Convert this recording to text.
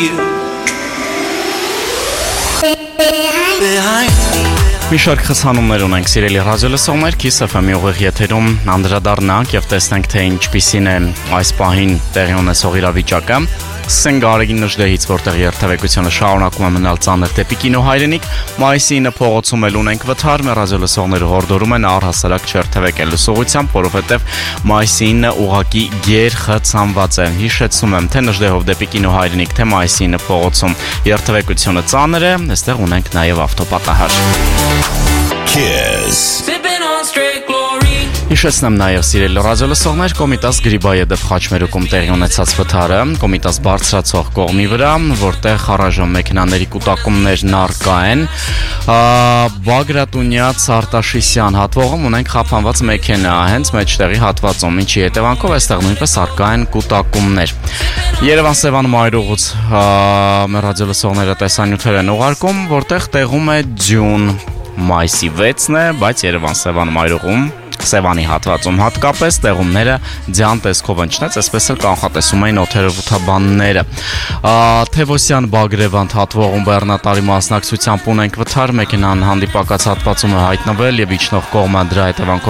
you. Մի շարք խցանումներ ունենք, սիրելի ռադիոլսողներ, Kiss FM-ի ուղիղ եթերում անդրադառնանք եւ տեսնենք, թե ինչպիսին է այս պահին տեղի ունեցող իրավիճակը։ Սկսենք Գարեգին Նժդեհից, որտեղ երթևեկությունը շարունակում է մնալ ծանր դեպի կինոհայրենիք։ Մայիսի 9 փողոցում էլ ունենք վթար, մեր ռադիոլսողները հորդորում են առհասարակ չերթևեկել լուսողությամբ, որովհետեւ մայիսի 9 ուղղակի գերխցանված է։ Հիշեցնում եմ, թե Նժդեհով դեպի կինոհայրենիք, թե մայիսի 9 փողոցում երթևեկությունը ծանր է, այստեղ ունենք նաեւ ավտոպատահար։ Kiss. Հիշեցնեմ նաև սիրելի ռադիոլսողներ, Կոմիտաս Գրիբայեդով Խաչմերուկում տեղի ունեցած վթարը, Կոմիտաս բարձրացող կողմի վրա, որտեղ առայժմ մեքենաների կուտակումներն առկա են։ Բագրատունյաց Արտաշիսյան հատվողում ունենք խափանված մեքենա, հենց մեջտեղի հատվածում, ինչի հետևանքով այստեղ նույնպես առկա են կուտակումներ։ Երևան-Սևան մայրուղուց մեր ռադիոլսողները տեսանյութեր են ուղարկում, որտեղ տեղում է ձյուն։ Մայիսի 6-ն է, բայց Երևան-Սևան մայրուղում Սևանի հատվածում հատկապես տեղումները ձյան տեսքով ընչնեց, այսպես էլ կանխատեսում էին օդերևութաբանները։ Թևոսյան Բագրևանդ հատվողում բեռնատարի մասնակցությամբ ունենք վթար, մեքենան հանդիպակաց հատվածում է հայտնվել եւ իջնող կողմը դրա հետևանքով